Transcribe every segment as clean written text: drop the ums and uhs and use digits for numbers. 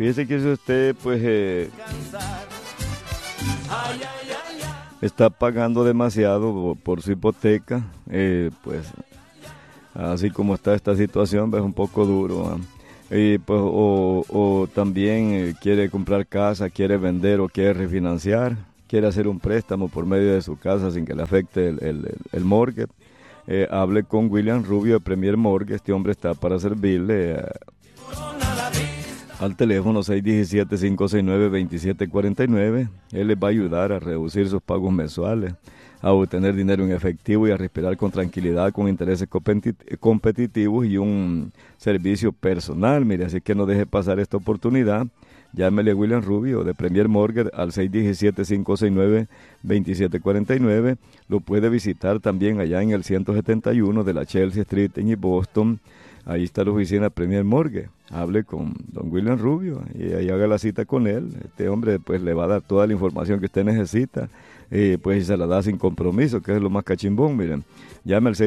Fíjese que si usted pues está pagando demasiado por su hipoteca, pues así como está esta situación, pues, es un poco duro, ¿va? Y pues, o también quiere comprar casa, quiere vender o quiere refinanciar, quiere hacer un préstamo por medio de su casa sin que le afecte el mortgage. Hable con William Rubio de Premier Mortgage. Este hombre está para servirle al teléfono 617-569-2749. Él les va a ayudar a reducir sus pagos mensuales, a obtener dinero en efectivo y a respirar con tranquilidad, con intereses competitivos y un servicio personal. Mire, así que no deje pasar esta oportunidad. Llámele a William Rubio de Premier Mortgage al 617-569-2749. Lo puede visitar también allá en el 171 de la Chelsea Street en Boston. Ahí está la oficina Premier Mortgage. Hable con don William Rubio y ahí haga la cita con él. Este hombre pues le va a dar toda la información que usted necesita, pues se la da sin compromiso, que es lo más cachimbón. Miren, llame al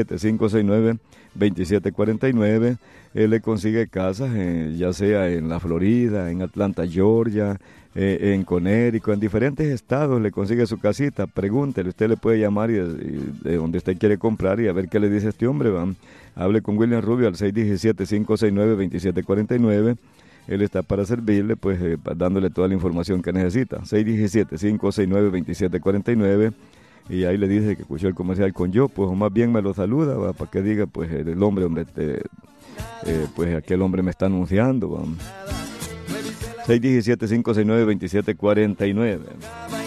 617-569-2749. Él le consigue casas, ya sea en la Florida, en Atlanta, Georgia, en Connecticut, en diferentes estados le consigue su casita. Pregúntele, usted le puede llamar y de donde usted quiere comprar y a ver qué le dice este hombre. Van, hable con William Rubio al 617-569-2749. Él está para servirle, pues dándole toda la información que necesita. 617-569-2749. Y ahí le dice que escuchó el comercial con yo, pues o más bien me lo saluda, ¿va? Para que diga, pues el hombre donde pues aquel hombre me está anunciando, ¿va? 617-569-2749.